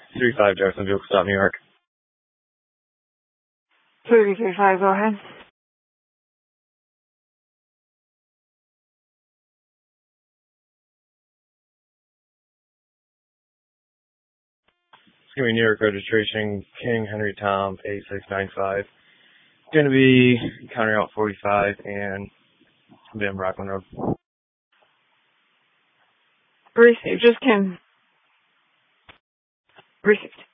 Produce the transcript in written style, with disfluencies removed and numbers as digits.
35 Jacksonville, stop New York. 3035, go ahead. It's going to be New York registration, King Henry Tom 8695. It's going to be County Route 45 and Van Rockland Road. Received, just Kim. Received.